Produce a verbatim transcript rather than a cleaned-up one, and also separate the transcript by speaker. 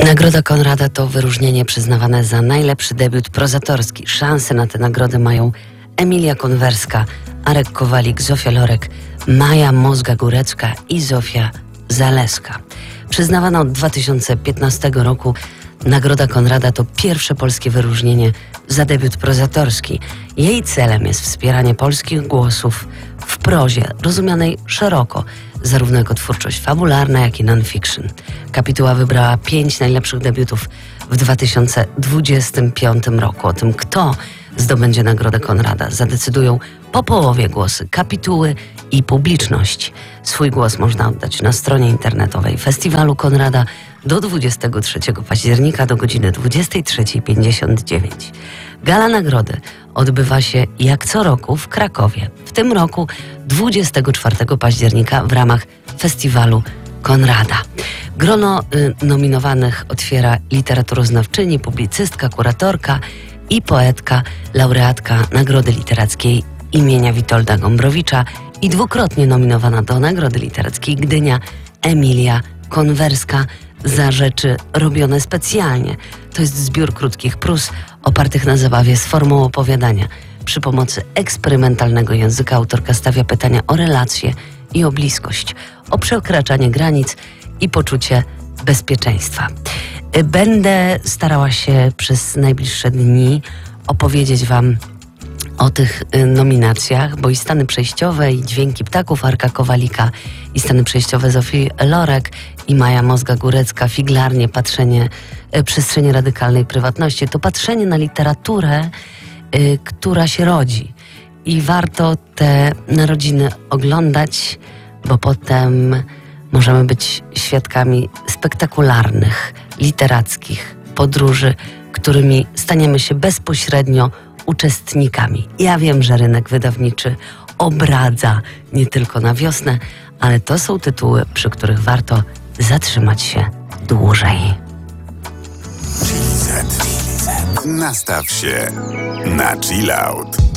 Speaker 1: Nagroda Konrada to wyróżnienie przyznawane za najlepszy debiut prozatorski. Szanse na tę nagrodę mają Emilia Konwerska, Arek Kowalik, Zofia Lorek, Maja Mozga-Górecka i Zofia Zaleska. Przyznawana od dwa tysiące piętnastego roku, Nagroda Konrada to pierwsze polskie wyróżnienie za debiut prozatorski. Jej celem jest wspieranie polskich głosów w prozie, rozumianej szeroko, zarówno jako twórczość fabularna, jak i non-fiction. Kapituła wybrała pięć najlepszych debiutów w dwa tysiące dwudziestym piątym roku. O tym, kto zdobędzie Nagrodę Konrada, zadecydują po połowie głosy kapituły i publiczność. Swój głos można oddać na stronie internetowej Festiwalu Konrada do dwudziestego trzeciego października do godziny dwudziestej trzeciej pięćdziesiąt dziewięć. Gala nagrody odbywa się jak co roku w Krakowie. W tym roku dwudziestego czwartego października w ramach Festiwalu Konrada. Grono y, nominowanych otwiera literaturoznawczyni, publicystka, kuratorka i poetka, laureatka Nagrody Literackiej imienia Witolda Gombrowicza i dwukrotnie nominowana do Nagrody Literackiej Gdynia Emilia Konwerska za rzeczy robione specjalnie. To jest zbiór krótkich prós opartych na zabawie z formą opowiadania. Przy pomocy eksperymentalnego języka autorka stawia pytania o relacje i o bliskość, o przekraczanie granic i poczucie bezpieczeństwa. Będę starała się przez najbliższe dni opowiedzieć Wam o tych nominacjach, bo i stany przejściowe, i dźwięki ptaków Arka Kowalika, i stany przejściowe Zofii Lorek, i Maja Mozga-Górecka, figlarnie patrzenie, przestrzenie radykalnej prywatności. To patrzenie na literaturę, y, która się rodzi. I warto te narodziny oglądać, bo potem możemy być świadkami spektakularnych, literackich podróży, którymi staniemy się bezpośrednio uczestnikami. Ja wiem, że rynek wydawniczy obradza nie tylko na wiosnę, ale to są tytuły, przy których warto zatrzymać się dłużej.
Speaker 2: Nastaw się na chill out.